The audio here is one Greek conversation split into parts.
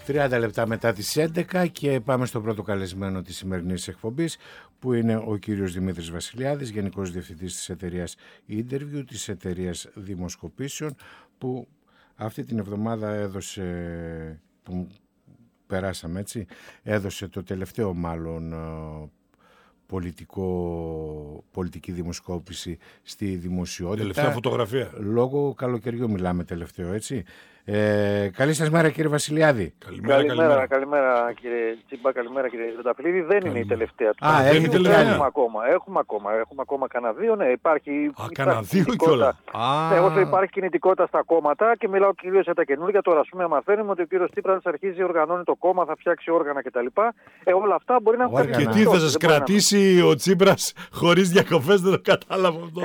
30 λεπτά μετά τις 11 και πάμε στο πρώτο καλεσμένο της σημερινής εκπομπής, που είναι ο κύριος Δημήτρης Βασιλιάδης, Γενικός Διευθυντής της εταιρείας Interview, της εταιρείας δημοσκοπήσεων, που αυτή την εβδομάδα έδωσε, που περάσαμε έτσι, έδωσε το τελευταίο μάλλον πολιτική δημοσκόπηση στη δημοσιότητα. Τελευταία φωτογραφία. Λόγω καλοκαιριού μιλάμε τελευταίο, έτσι. Καλή σας μέρα, κύριε Βασιλιάδη. Καλημέρα κύριε Τσίμπα, καλημέρα κύριε Ρωταφυλλίδη. Δεν είναι η τελευταία του. Έχουμε ακόμα κανένα δύο. Ναι, υπάρχει κιόλα. Όσο υπάρχει κινητικότητα στα κόμματα, και μιλάω κυρίως για τα καινούργια. Τώρα, ας πούμε, μαθαίνουμε ότι ο κύριος Τσίπρας αρχίζει, οργανώνει το κόμμα, θα φτιάξει όργανα κτλ. Όλα αυτά μπορεί να έχουν. Και τι θα σας κρατήσει ο Τσίπρας χωρίς διακοπές, δεν το κατάλαβα αυτό.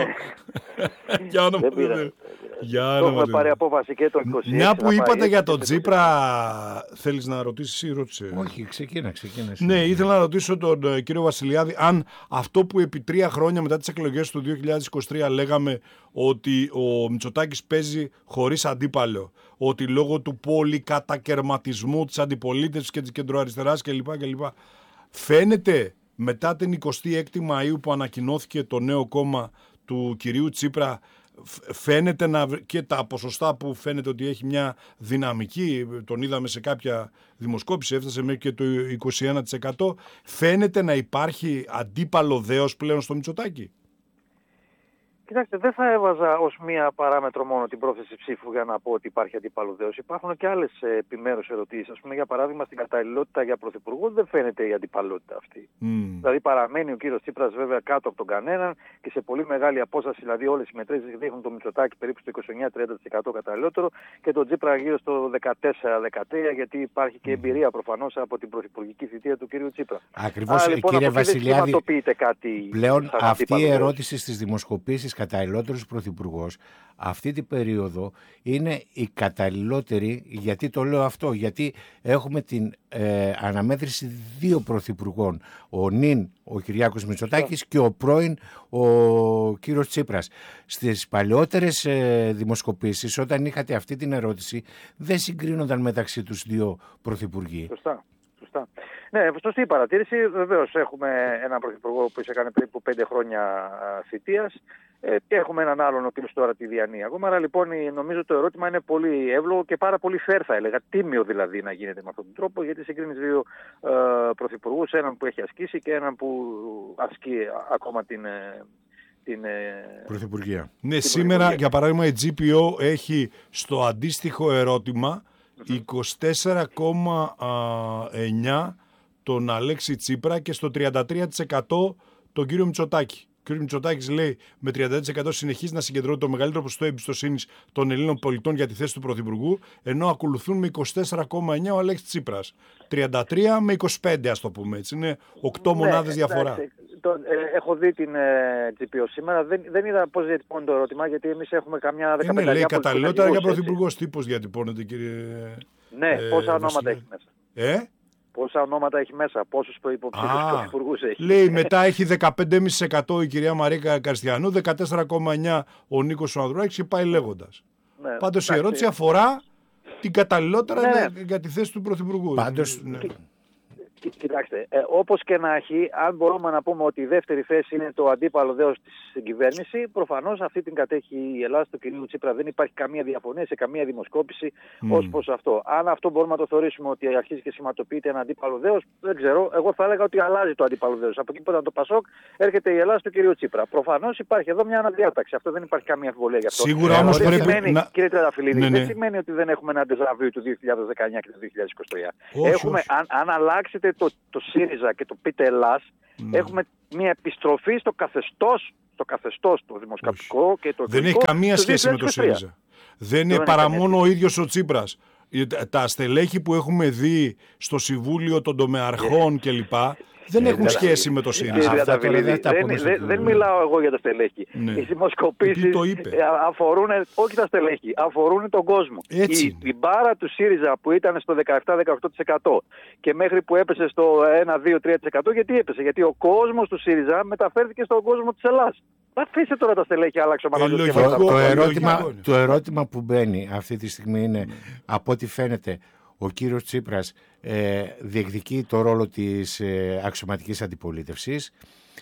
Για όνομα του Θεού. Έχουμε πάρει απόφαση και το 26. Μια που είπατε για τον Τσίπρα, θέλεις να ρωτήσεις ή ρώτησε? Όχι, ξεκίνα. Ναι, ήθελα να ρωτήσω τον κύριο Βασιλιάδη αν αυτό που επί 3 χρόνια μετά τις εκλογές του 2023 λέγαμε ότι ο Μητσοτάκης παίζει χωρίς αντίπαλο, ότι λόγω του πολυκατακερματισμού της αντιπολίτευσης και της κεντροαριστεράς κλπ. Φαίνεται μετά την 26η Μαΐου που ανακοινώθηκε το νέο κόμμα του κυρίου Τσίπρα, φαίνεται και τα ποσοστά που φαίνεται ότι έχει μια δυναμική, τον είδαμε σε κάποια δημοσκόπηση, έφτασε μέχρι και το 21%, φαίνεται να υπάρχει αντίπαλο δέος πλέον στο Μητσοτάκη? Κοιτάξτε, δεν θα έβαζα ως μία παράμετρο μόνο την πρόθεση ψήφου για να πω ότι υπάρχει αντίπαλο δέος. Υπάρχουν και άλλες επιμέρους ερωτήσεις. Ας πούμε, για παράδειγμα, στην καταλληλότητα για πρωθυπουργό δεν φαίνεται η αντιπαλότητα αυτή. Δηλαδή, παραμένει ο κύριος Τσίπρας βέβαια κάτω από τον κανέναν και σε πολύ μεγάλη απόσταση. Δηλαδή, όλες οι μετρήσεις δείχνουν το Μητσοτάκη περίπου στο 29-30% καταλληλότερο και τον Τσίπρα γύρω στο 14-13%, γιατί υπάρχει και εμπειρία προφανώς από την πρωθυπουργική θητεία του κύριου Τσίπρα. Ακριβώς, λοιπόν, κύριε Βασιλιάδη, πλέον αυτή η ερώτηση στις δημοσκοπήσεις καταλληλότερος πρωθυπουργός αυτή την περίοδο είναι η καταλληλότερη. Γιατί το λέω αυτό? Γιατί έχουμε την αναμέτρηση 2 πρωθυπουργών, ο Κυριάκος Μητσοτάκης και ο πρώην ο κύριος Τσίπρας. Στις παλαιότερες δημοσκοπήσεις, όταν είχατε αυτή την ερώτηση, δεν συγκρίνονταν μεταξύ τους 2 πρωθυπουργοί. Σωστά. Ναι, σωστή η παρατήρηση. Βεβαίως έχουμε έναν πρωθυπουργό που έκανε περίπου 5 χρόνια θητείας και έχουμε έναν άλλον ο οποίος τώρα τη διανύει ακόμα. Άρα λοιπόν νομίζω το ερώτημα είναι πολύ εύλογο και πάρα πολύ fair, θα έλεγα. Τίμιο δηλαδή να γίνεται με αυτόν τον τρόπο, γιατί συγκρίνεις 2 πρωθυπουργούς, έναν που έχει ασκήσει και έναν που ασκεί ακόμα την πρωθυπουργία. Ναι, σήμερα για παράδειγμα η GPO έχει στο αντίστοιχο ερώτημα 24,9% τον Αλέξη Τσίπρα και στο 33% τον κύριο Μητσοτάκη. Ο κύριος Μητσοτάκης λέει με 30% συνεχίζει να συγκεντρώνει το μεγαλύτερο ποσοστό εμπιστοσύνης των Ελλήνων πολιτών για τη θέση του Πρωθυπουργού, ενώ ακολουθούν με 24,9% ο Αλέξης Τσίπρας. 33 με 25, ας το πούμε έτσι. Είναι 8 μονάδες διαφορά. Έχω δει την GPO σήμερα. Δεν είδα πώς διατυπώνει το ερώτημα, γιατί εμείς έχουμε καμιά 15. Ναι, λέει καταλληλότερα για πρωθυπουργός. Τύπος διατυπώνεται, κύριε. Ναι, πόσα ονόματα έχει μέσα? Πόσα ονόματα έχει μέσα, πόσους υποψήφιους πρωθυπουργούς έχει? Λέει μετά έχει 15,5% η κυρία Μαρίκα Καρστιανού, 14,9% ο Νίκος Ανδρουλάκης και πάει λέγοντας. Ναι, πάντως η ερώτηση αφορά την καταλληλότερα για τη θέση του πρωθυπουργού. Πάντως, Κοιτάξτε, όπως και να έχει, αν μπορούμε να πούμε ότι η δεύτερη θέση είναι το αντίπαλο δέος της κυβέρνηση, προφανώς αυτή την κατέχει η Ελλάδα του κυρίου Τσίπρα. Δεν υπάρχει καμία διαφωνία σε καμία δημοσκόπηση ως προς αυτό. Αν αυτό μπορούμε να το θεωρήσουμε ότι αρχίζει και σηματοποιείται ένα αντίπαλο δέος, δεν ξέρω. Εγώ θα έλεγα ότι αλλάζει το αντίπαλο δέος. Από εκεί που ήταν το Πασόκ, έρχεται η Ελλάδα του κυρίου Τσίπρα. Προφανώς υπάρχει εδώ μια αναδιάταξη. Αυτό δεν υπάρχει καμία αμφιβολία γι' αυτό. Σίγουρα όμως πρέπει σημαίνει, κύριε Τρενταφυλλίδη, δεν σημαίνει ότι δεν έχουμε ένα ντεζαβίου του 2019 και του 2023. Έχουμε, αν αλλάξετε το ΣΥΡΙΖΑ και το πείτε Ελλάς, έχουμε μια επιστροφή στο καθεστώς το δημοσκοπικό και το δεν έχει καμία σχέση με το ΣΥΡΙΖΑ. Δεν είναι παρά μόνο ο ίδιος ο Τσίπρας. Τα στελέχη που έχουμε δει στο Συμβούλιο των Τομεαρχών κλπ. Δεν έχουν σχέση με το ΣΥΡΙΖΑ. Δεν μιλάω εγώ για τα στελέχη. Οι δημοσκοπήσεις αφορούν όχι τα στελέχη, αφορούν τον κόσμο. Η μπάρα του ΣΥΡΙΖΑ που ήταν στο 17-18% και μέχρι που έπεσε στο 1-2-3%, γιατί έπεσε? Γιατί ο κόσμος του ΣΥΡΙΖΑ μεταφέρθηκε στον κόσμο της Ελλάδας. Αφήστε τώρα τα στελέχη, άλλαξε ο Το ερώτημα που μπαίνει αυτή τη στιγμή είναι, από ό,τι φαίνεται, ο κύριος Τσίπρας διεκδικεί το ρόλο της αξιωματικής αντιπολίτευσης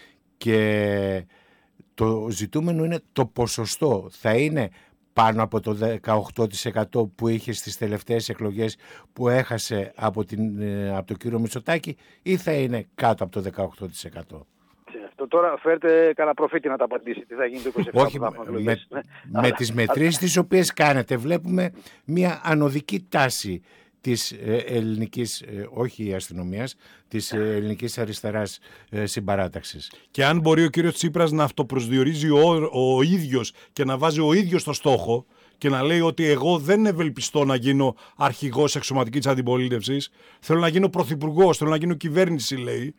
και το ζητούμενο είναι το ποσοστό. Θα είναι πάνω από το 18% που είχε στις τελευταίες εκλογές που έχασε από τον κύριο Μητσοτάκη, ή θα είναι κάτω από το 18%. Τώρα φέρτε κανένα προφήτη να τα απαντήσει. Τι θα γίνει το 27%. Όχι, με τις μετρήσεις τις οποίες κάνετε βλέπουμε μια ανωδική τάση της ελληνικής, όχι αστυνομίας, της ελληνικής αριστεράς συμπαράταξης. Και αν μπορεί ο κύριος Τσίπρας να αυτοπροσδιορίζει ο ίδιος και να βάζει ο ίδιος το στόχο και να λέει ότι εγώ δεν ευελπιστώ να γίνω αρχηγός αξιωματικής αντιπολίτευσης, θέλω να γίνω πρωθυπουργός, θέλω να γίνω κυβέρνηση, λέει,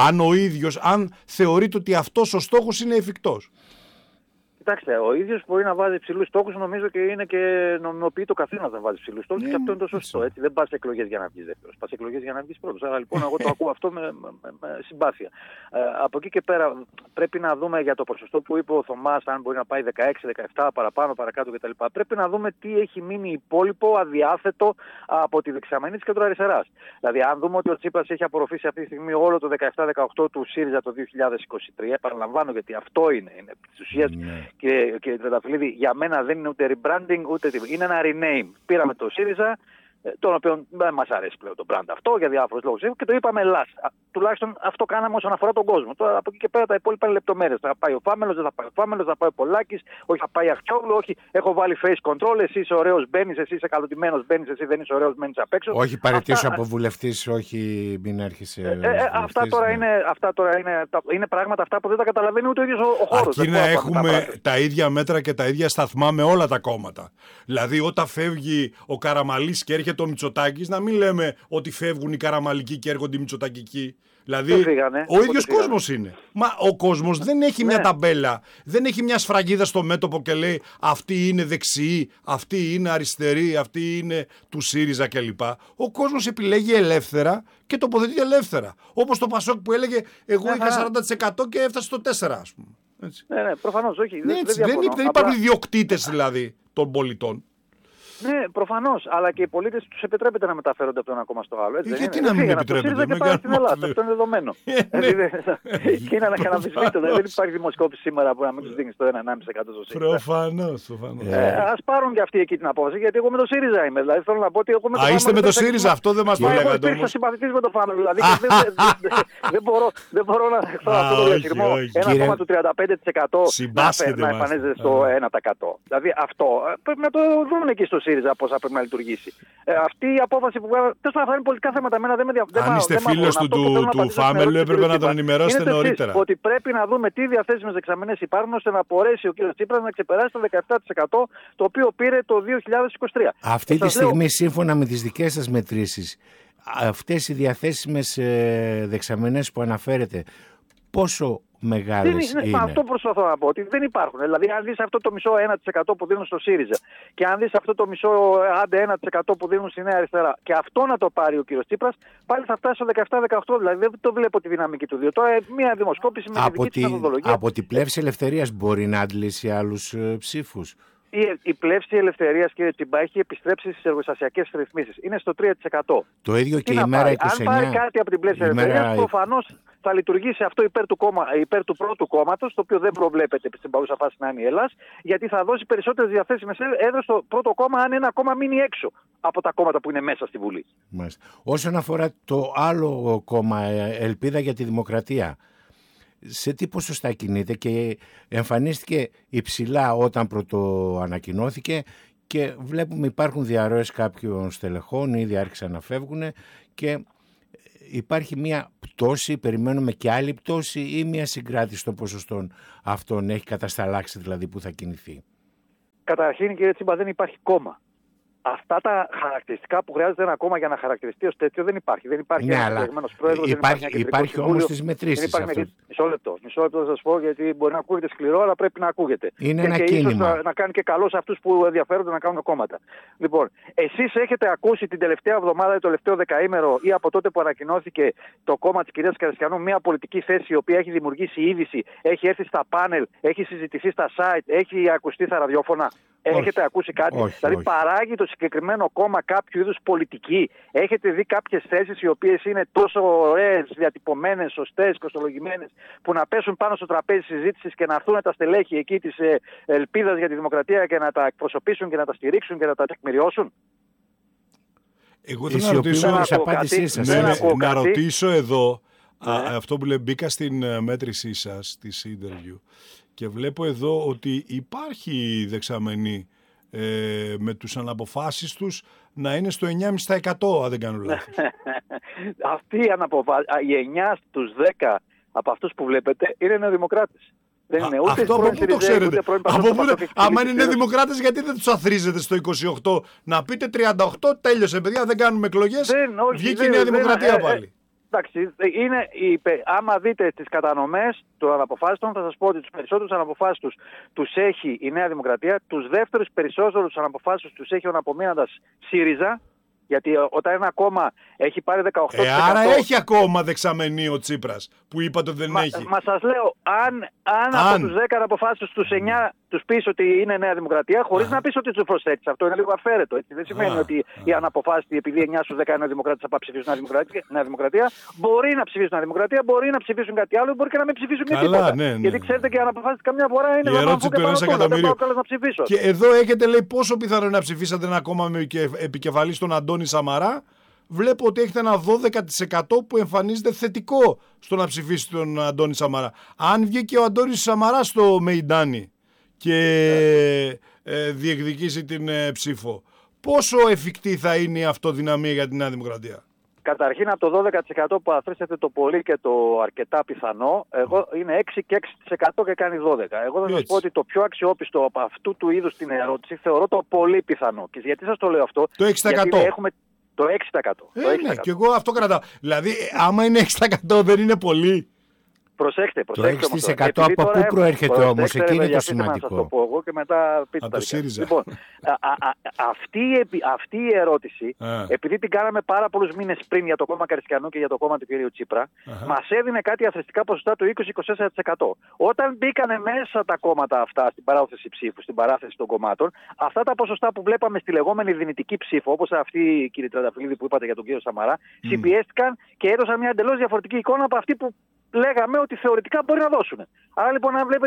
αν θεωρείται ότι αυτός ο στόχος είναι εφικτός. Κοιτάξτε, ο ίδιος μπορεί να βάζει ψηλούς στόχους, νομίζω και είναι και νομιμοποιεί το καθένα να βάζει ψηλούς στόχους, και αυτό είναι το σωστό. Έτσι. Δεν πας εκλογές για να βγεις δεύτερος, πας εκλογές για να βγεις πρώτος. Άρα λοιπόν εγώ το ακούω αυτό με συμπάθεια. Από εκεί και πέρα πρέπει να δούμε για το ποσοστό που είπε ο Θωμάς, αν μπορεί να πάει 16-17 παραπάνω, παρακάτω κτλ. Πρέπει να δούμε τι έχει μείνει υπόλοιπο, αδιάθετο από τη δεξαμενή της κεντροαριστεράς. Δηλαδή, αν δούμε ότι ο Τσίπρας έχει απορροφήσει αυτή τη στιγμή όλο το 17-18 του ΣΥΡΙΖΑ το 2023, επαναλαμβάνω γιατί αυτό είναι της ουσίας. Κύριε Τρενταφυλλίδη, για μένα δεν είναι ούτε rebranding ούτε τίποτα. Είναι ένα rename. Πήραμε το ΣΥΡΙΖΑ, τον οποίο δεν μας αρέσει πλέον το brand αυτό για διάφορους λόγους, και το είπαμε λας. Τουλάχιστον αυτό κάναμε όσον αφορά τον κόσμο. Τώρα από εκεί και πέρα τα υπόλοιπα είναι λεπτομέρειες. Θα πάει ο Φάμελος, δεν θα πάει ο Φάμελος, θα πάει ο Πολάκης, όχι θα πάει Αχτσόγλου, όχι έχω βάλει face control, εσύ είσαι ωραίος μπαίνεις, εσύ είσαι καλωτημένος μπαίνεις, εσύ δεν είσαι ωραίος μένεις απ' έξω. Όχι παραιτήσω από βουλευτής, όχι μην έρχεσαι. Αυτά τώρα είναι πράγματα αυτά που δεν τα καταλαβαίνει ούτε ο ίδιος ο χώρος. Αρκεί να έχουμε τα ίδια μέτρα και τα ίδια σταθμά με όλα τα κόμματα. Δηλαδή όταν φεύγει ο Καραμαλής και έρχεται ο Μητσοτάκης, να μην λέμε ότι φεύγουν οι Καραμαλικοί και έρχονται οι Μητσοτακικοί. Δηλαδή, ο ίδιος κόσμος είναι. Μα ο κόσμος δεν έχει μια ταμπέλα, δεν έχει μια σφραγίδα στο μέτωπο και λέει αυτοί είναι δεξιοί, αυτοί είναι αριστεροί, αυτοί είναι του ΣΥΡΙΖΑ κλπ. Ο κόσμος επιλέγει ελεύθερα και τοποθετεί ελεύθερα. Όπως το Πασόκ που έλεγε εγώ είχα 40% και έφτασε στο 4%, ας πούμε. Έτσι. Ναι, προφανώς, όχι. Δεν υπάρχουν ιδιοκτήτες δηλαδή των πολιτών. Ναι, προφανώς. Αλλά και οι πολίτες τους επιτρέπεται να μεταφέρονται από το ένα κόμμα στο άλλο. Έτσι, γιατί να μην επιτρέπεται? Και πάνε στην Ελλάδα. Αυτό είναι δεδομένο. Και είναι αναμφισβήτητο. Δεν υπάρχει δημοσκόπηση σήμερα που να μην τους δίνει το 1,5% στο ΣΥΡΙΖΑ. Προφανώς. Ας πάρουν και αυτοί εκεί την απόφαση, γιατί εγώ με το ΣΥΡΙΖΑ είμαι. Δηλαδή θέλω να πω ότι εγώ με το ΣΥΡΙΖΑ. Είστε με το ΣΥΡΙΖΑ, αυτό δεν μας το λέγατε όμως. Εγώ υπήρξα συμπαθητής με το Φάμελο. Δηλαδή δεν μπορώ να δεχθώ αυτό το διαχειρισμό. Ένα κόμμα του 35% να εμφανίζεται στο 1%. Δηλαδή αυτό πρέπει να το δουν εκεί στο ΣΥΡΙΖΑ πώς θα πρέπει να λειτουργήσει. Αυτή η απόφαση που βγάλω. Τέλος πάντων, είναι πολιτικά θέματα. Αν είστε φίλος του Φάμελου, έπρεπε να τον ενημερώσετε νωρίτερα. Ότι πρέπει να δούμε τι διαθέσιμες δεξαμενές υπάρχουν ώστε να μπορέσει ο κ. Τσίπρας να ξεπεράσει το 17% το οποίο πήρε το 2023. Αυτή τη στιγμή, σύμφωνα με τις δικές σας μετρήσεις, αυτές οι διαθέσιμες δεξαμενές που αναφέρετε, πόσο μεγάλες είναι? Αυτό προσπαθώ να πω, ότι δεν υπάρχουν. Δηλαδή, αν δεις αυτό το μισό 1% που δίνουν στο ΣΥΡΙΖΑ και αν δεις αυτό το μισό άντε 1% που δίνουν στη Νέα Αριστερά και αυτό να το πάρει ο κ. Τσίπρας, πάλι θα φτάσει στο 17-18%. Δηλαδή, δεν το βλέπω τη δυναμική του 2. Τώρα, μια δημοσκόπηση με τη δική της μεθοδολογία. Από την πλεύση ελευθερίας μπορεί να αντλήσει άλλους ψήφους? Η πλεύση ελευθερίας, κύριε Τσιμπά, έχει επιστρέψει στις εργοστασιακές ρυθμίσεις. Είναι στο 3%. Το ίδιο και η μέρα 29. Αν πάρει κάτι από την πλεύση ελευθερίας, προφανώς θα λειτουργήσει αυτό υπέρ του πρώτου κόμματος, το οποίο δεν προβλέπεται στην παρούσα φάση να είναι η Ελλάς, γιατί θα δώσει περισσότερες διαθέσιμες έδρες στο πρώτο κόμμα, αν ένα κόμμα μείνει έξω από τα κόμματα που είναι μέσα στη Βουλή. Μάλιστα. Όσον αφορά το άλλο κόμμα, Ελπίδα για τη Δημοκρατία, σε τι ποσοστά κινείται και εμφανίστηκε υψηλά όταν πρωτοανακοινώθηκε και βλέπουμε υπάρχουν διαρροές κάποιων στελεχών, ήδη άρχισαν να φεύγουν και υπάρχει μια πτώση, περιμένουμε και άλλη πτώση ή μια συγκράτηση των ποσοστών αυτών, έχει κατασταλάξει δηλαδή που θα κινηθεί? Καταρχήν, κύριε Τσίμπα, δεν υπάρχει κόμμα. Αυτά τα χαρακτηριστικά που χρειάζεται ένα κόμμα για να χαρακτηριστεί ως τέτοιο δεν υπάρχει. Δεν υπάρχει ένας εκλεγμένος πρόεδρος, υπάρχει όμως στις μετρήσεις. Μισό λεπτό θα σας πω, γιατί μπορεί να ακούγεται σκληρό, αλλά πρέπει να ακούγεται. Είναι ένα κίνημα. Ίσως να κάνει και καλό σε αυτούς που ενδιαφέρονται να κάνουν κόμματα. Λοιπόν, εσείς έχετε ακούσει την τελευταία εβδομάδα ή το τελευταίο δεκαήμερο ή από τότε που ανακοινώθηκε το κόμμα της κυρίας Καριστιανού μια πολιτική θέση η οποία έχει δημιουργήσει είδηση, έχει έρθει στα πάνελ, έχει συζητηθεί στα site, έχει ακουστεί στα ραδιόφωνα? Έχετε ακούσει κάτι? Όχι, δηλαδή παράγει το συγκεκριμένο κόμμα κάποιο είδους πολιτική? Έχετε δει κάποιες θέσεις οι οποίες είναι τόσο ωραίες, διατυπωμένες, σωστές, κοστολογημένες, που να πέσουν πάνω στο τραπέζι συζήτησης και να έρθουν τα στελέχη εκεί της ελπίδας για τη δημοκρατία και να τα εκπροσωπήσουν και να τα στηρίξουν και να τα τεκμηριώσουν? Εγώ θέλω να ρωτήσω εδώ, αυτό που λέει, μπήκα στην μέτρησή σας της interview και βλέπω εδώ ότι υπάρχει δεξαμενή με τους αναποφάσεις τους να είναι στο 9,5% αν δεν κάνω λάθος. Αυτοί οι 9 στους 10 από αυτούς που βλέπετε είναι νεοδημοκράτες. Δεν είναι ούτε αυτό από πού το ξέρετε? Άμα είναι νεοδημοκράτες, γιατί δεν τους αθρίζετε στο 28 να πείτε 38, τέλειωσε παιδιά, δεν κάνουμε εκλογές, βγήκε η Νέα Δημοκρατία πάλι? Εντάξει, άμα δείτε τις κατανομές των αναποφάσεων, θα σας πω ότι τους περισσότερους αναποφάσεις τους έχει η Νέα Δημοκρατία, τους δεύτερους περισσότερους αναποφάσεις τους έχει ο αναπομείναντας ΣΥΡΙΖΑ, γιατί όταν ένα κόμμα έχει πάρει 18%... άρα έχει ακόμα δεξαμενή ο Τσίπρας, που είπατε ότι δεν έχει. Μα σας λέω, αν από τους 10 αναποφάσεις τους 9 τους πεις ότι είναι Νέα Δημοκρατία, χωρίς να πεις ότι τους προσθέτεις. Αυτό είναι λίγο αφαίρετο. Έτσι. Δεν σημαίνει ότι οι αναποφάσεις, επειδή 9 στους 10 είναι Δημοκράτες, θα ψηφίσουν Νέα Δημοκρατία. Μπορεί να ψηφίσουν Νέα Δημοκρατία, μπορεί να ψηφίσουν κάτι άλλο, μπορεί και να μην ψηφίσουν τίποτα. Ναι. Γιατί ξέρετε και οι αναποφάσεις καμιά φορά είναι να ψηφίσω. Και εδώ έχετε, λέει, πόσο πιθανό είναι να ψηφίσατε ένα κόμμα με επικεφαλή στον Αντώνη Σαμαρά? Βλέπω ότι έχετε ένα 12% που εμφανίζεται θετικό στο να ψηφίσει τον Αντώνη Σαμαρά. Αν βγήκε ο Αντώνης Σαμαρά στο Μεϊντάνι και διεκδικήσει την ψήφο, πόσο εφικτή θα είναι η αυτοδυναμία για την Νέα Δημοκρατία? Καταρχήν, από το 12% που αφήσετε το πολύ και το αρκετά πιθανό, εγώ είναι 6 και 6% και κάνει 12. Εγώ θα σας πω ότι το πιο αξιόπιστο από αυτού του είδους την ερώτηση θεωρώ το πολύ πιθανό. Και γιατί σας το λέω αυτό? Το 6%. Γιατί έχουμε το 6%. Ναι, και εγώ αυτό κρατάω. Δηλαδή, άμα είναι 6% δεν είναι πολύ? Προσέξτε. Το 6% από πού προέρχεται όμως? Εκεί είναι το σημαντικό. Να σας το πω εγώ και μετά πείτε τα ΣΥΡΙΖΑ. Λοιπόν, αυτή η ερώτηση, επειδή την κάναμε πάρα πολλούς μήνες πριν για το κόμμα Καριστιανού και για το κόμμα του κ. Τσίπρα, μας έδινε κάτι αθρηστικά ποσοστά του 20-24%. Όταν μπήκανε μέσα τα κόμματα αυτά στην παράθεση ψήφου, στην παράθεση των κομμάτων, αυτά τα ποσοστά που βλέπαμε στη λεγόμενη δυνητική ψήφο, όπως αυτή, κύριε Τρανταφυλλίδη, που είπατε για τον κ. Σαμαρά, συμπιέστηκαν και έδωσαν μια εντελώς διαφορετική εικόνα από αυτή που λέγαμε ότι θεωρητικά μπορεί να δώσουν. Άρα λοιπόν, αν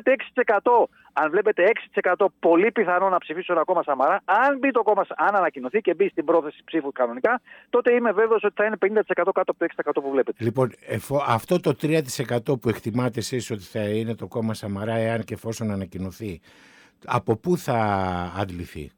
βλέπετε 6%, πολύ πιθανό να ψηφίσουν ένα κόμμα Σαμαρά, αν ανακοινωθεί και μπει στην πρόθεση ψήφου κανονικά, τότε είμαι βέβαιος ότι θα είναι 50% κάτω από το 6% που βλέπετε. Λοιπόν, αυτό το 3% που εκτιμάτε εσείς ότι θα είναι το κόμμα Σαμαρά, εάν και εφόσον ανακοινωθεί, από πού θα αντληθεί?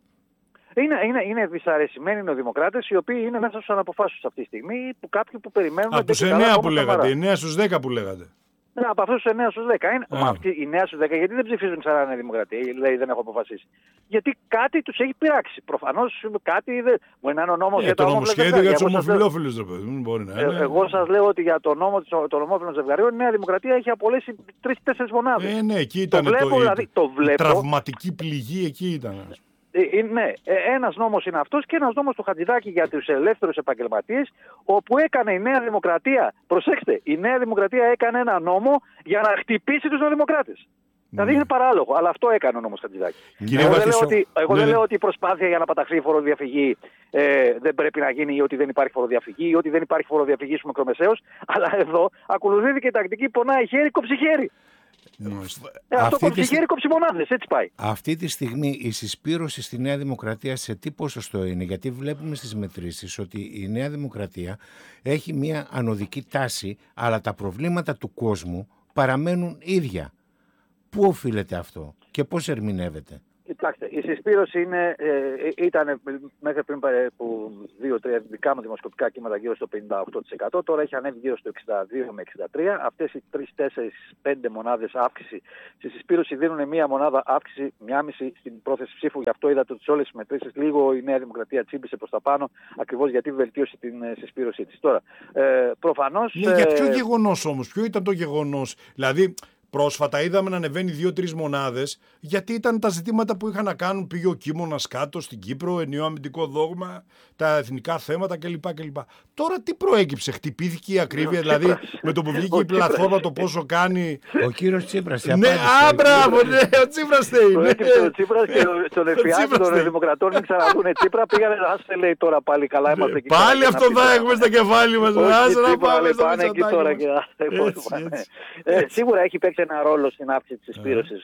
Είναι δυσαρεσημένοι νεοδημοκράτες, οι οποίοι είναι μέσα στους αναποφάσεις αυτή τη στιγμή, που κάποιοι που περιμένουν... Από τους 9 που λέγατε, 9 στους 10 που λέγατε. Ναι, από αυτούς τους 9 στους 10. Αυτοί οι 9 στους 10 γιατί δεν ψηφίζουν ξανά Νέα Δημοκρατία, δηλαδή δεν έχω αποφασίσει? Γιατί κάτι τους έχει πειράξει. Προφανώς κάτι δεν... Μπορεί να είναι ο νόμος για τα ομόφυλα ζευγάρια. Για τους ομοφυλόφιλους, δεν μπορεί να είναι. Εγώ σας λέω ότι για το νόμο των ομόφυλων ζευγαριών η Νέα Δημοκρατία έχει απολέσει 3-4 μονάδες. Ναι, εκεί ήταν η τραυματική πληγή, εκεί ήταν. Ναι, ένας νόμος είναι αυτός και ένας νόμος του Χατζηδάκη για τους ελεύθερους επαγγελματίες, όπου έκανε η Νέα Δημοκρατία, προσέξτε, η Νέα Δημοκρατία έκανε ένα νόμο για να χτυπήσει τους νεοδημοκράτες. Δηλαδή είναι παράλογο, αλλά αυτό έκανε ο νόμος Χατζηδάκη. Εγώ δεν λέω ότι η προσπάθεια για να παταχθεί η φοροδιαφυγή δεν πρέπει να γίνει, ή ότι δεν υπάρχει φοροδιαφυγή, ή ότι δεν υπάρχει φοροδιαφυγή στους μικρομεσαίους, αλλά εδώ ακολουθείται και η τακτική πονάει χέρι, κόψει χέρι. Αυτό κόψει χέρι, κόψει μονάδες, έτσι πάει. Αυτή τη στιγμή η συσπήρωση στη Νέα Δημοκρατία σε τι ποσοστό είναι? Γιατί βλέπουμε στις μετρήσεις ότι η Νέα Δημοκρατία έχει μια ανωδική τάση, αλλά τα προβλήματα του κόσμου παραμένουν ίδια. Πού οφείλεται αυτό και πώς ερμηνεύεται? Κοιτάξτε, η συσπήρωση ήταν μέχρι πριν που 2-3 δικά μου δημοσκοπικά κύματα γύρω στο 58%, τώρα έχει ανέβει γύρω στο 62 με 63%. Αυτές οι 3-4-5 μονάδες αύξηση στη συσπήρωση δίνουν μία μονάδα αύξηση, 1,5 στην πρόθεση ψήφου. Γι' αυτό είδατε ότι σε όλες τις μετρήσεις λίγο η Νέα Δημοκρατία τσίμπησε προς τα πάνω, ακριβώς γιατί βελτίωσε την συσπήρωσή της. Τώρα, προφανώς... Για ποιο γεγονός όμως, ποιο ήταν το γεγονός? Δηλαδή, πρόσφατα είδαμε να ανεβαίνει 2-3 μονάδες, γιατί ήταν τα ζητήματα που είχαν να κάνουν. Πήγε ο Κίμωνας κάτω στην Κύπρο, ενιαίο αμυντικό δόγμα, τα εθνικά θέματα κλπ. Τώρα τι προέκυψε, χτυπήθηκε η ακρίβεια, δηλαδή με το που βγήκε η πλατφόρμα το πόσο κάνει. Ο κύριος Τσίπρας. Ναι, μπράβο, ναι, ο Τσίπρας θέλει. Προέκυψε ο Τσίπρας και στον εφιάλτη των Δημοκρατών μην ξαναδούν Τσίπρα, πήγανε να σε λέει τώρα πάλι καλά. Πάλι αυτό θα έχουμε στα κεφάλι μας. Πάνε εκεί τώρα. Σίγουρα έχει παίξει ένα ρόλο στην αύξηση της συσπήρωσης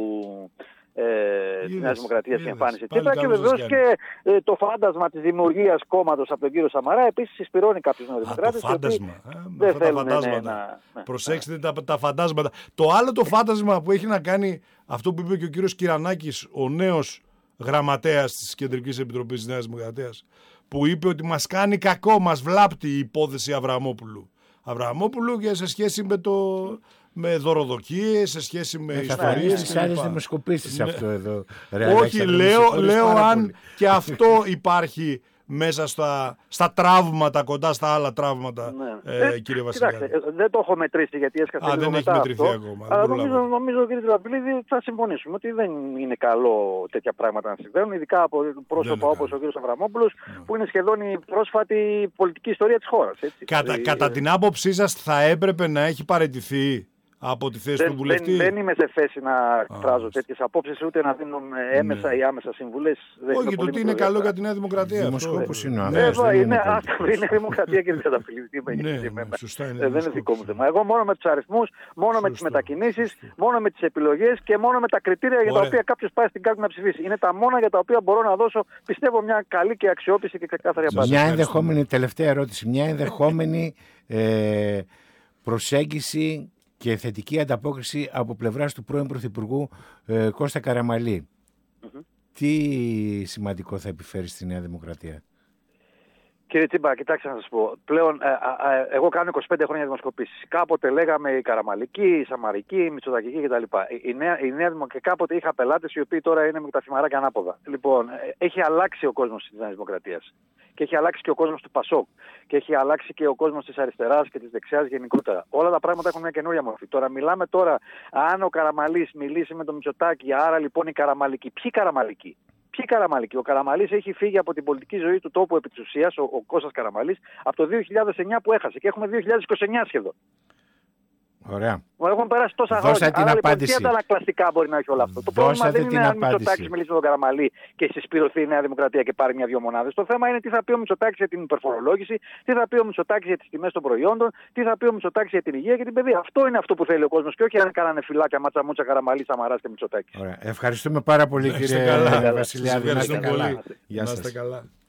της Νέας Δημοκρατίας η εμφάνιση Τσίπρα και βεβαίως και το φάντασμα της δημιουργίας κόμματος από τον κύριο Σαμαρά επίσης συσπηρώνει κάποιους νεοδημοκράτες. Το φάντασμα. Δεν θέλουν Προσέξτε τα φαντάσματα. Το άλλο το φάντασμα που έχει να κάνει αυτό που είπε και ο κύριος Κυρανάκης, ο νέος γραμματέας της Κεντρικής Επιτροπής της Νέας Δημοκρατίας, που είπε ότι μας κάνει κακό, μας βλάπτει η υπόθεση Αβραμόπουλου και σε σχέση με δωροδοκίες, σε σχέση με ιστορίες. Στις άλλες δημοσκοπήσεις αυτό εδώ. Όχι, λέω αν και αυτό υπάρχει μέσα στα τραύματα, κοντά στα άλλα τραύματα, κύριε Βασιλιάδη. Κοιτάξτε, δεν το έχω μετρήσει γιατί έσκασε λίγο μετά αυτό. Δεν έχει μετρηθεί ακόμα. Νομίζω, κύριε Τραπηλίδη, θα συμφωνήσουμε ότι δεν είναι καλό τέτοια πράγματα να συμβαίνουν, ειδικά από πρόσωπα όπως ο κύριος Αβραμόπουλος, που είναι σχεδόν η πρόσφατη πολιτική ιστορία της χώρας. Κατά την άποψή σας θα έπρεπε να έχει παραιτηθεί από τη θέση του βουλευτή? Δεν είμαι σε θέση να εκφράζω τέτοιες απόψεις, ούτε να δίνω έμεσα ή άμεσα συμβουλές. Όχι, το τι είναι καλό για τη Νέα Δημοκρατία. Δημοσκόπους είναι ο είναι Δημοκρατία και Δημοκρατία. Δεν είναι δικό μου θέμα. Εγώ μόνο με τους αριθμούς, μόνο με τις μετακινήσεις, μόνο με τις επιλογές και μόνο με τα κριτήρια για τα οποία κάποιος πάει στην κάλπη να ψηφίσει. Είναι τα μόνα για τα οποία μπορώ να δώσω, πιστεύω, μια καλή και αξιόπιστη και ξεκάθαρη απάντηση. Μια ενδεχόμενη, τελευταία ερώτηση, μια ενδεχόμενη προσέγγιση και θετική ανταπόκριση από πλευράς του πρώην Πρωθυπουργού Κώστα Καραμανλή. Τι σημαντικό θα επιφέρει στη Νέα Δημοκρατία? Κύριε Τσίμπα, κοιτάξτε να σας πω. Πλέον, εγώ κάνω 25 χρόνια δημοσκοπήσεις. Κάποτε λέγαμε η Καραμανλική, η Σαμαρική, η Μητσοτακική κτλ. Η Νέα Δημοκρατία, κάποτε είχα πελάτες οι οποίοι τώρα είναι με τα θυμαράκια ανάποδα. Λοιπόν, έχει αλλάξει ο κόσμος της Νέας Δημοκρατίας. Και έχει αλλάξει και ο κόσμος του Πασόκ. Και έχει αλλάξει και ο κόσμος της αριστεράς και της δεξιάς γενικότερα. Όλα τα πράγματα έχουν μια καινούρια μορφή. Τώρα μιλάμε αν ο Καραμανλής μιλήσει με τον Μητσοτάκη, άρα λοιπόν η Καραμανλική. Ποιοι Καραμανλική? Ο Καραμανλής έχει φύγει από την πολιτική ζωή του τόπου επί της ουσίας, ο Κώστας Καραμανλής, από το 2009 που έχασε. Και έχουμε 2029 σχεδόν. Ωραία. Έχουν περάσει τόσα χρόνια. Άρα λοιπόν τι αντανακλαστικά μπορεί να έχει όλο αυτό? Το πρόβλημα δεν είναι αν ο Μητσοτάκης μιλήσει με τον Καραμανλή και συσπηρωθεί η Νέα Δημοκρατία και πάρει μια-δυο μονάδες. Το θέμα είναι τι θα πει ο Μητσοτάκης για την υπερφορολόγηση, τι θα πει ο Μητσοτάκης για τις τιμές των προϊόντων, τι θα πει ο Μητσοτάκης για την υγεία και την παιδεία. Αυτό είναι αυτό που θέλει ο κόσμος και όχι αν κάνανε φυλάκια μάτσα-μούτσα Καραμανλή, Σαμαράς και Μητσοτάκης. Ευχαριστούμε πάρα πολύ, κύριε Βασιλιάδη. Να είστε καλά.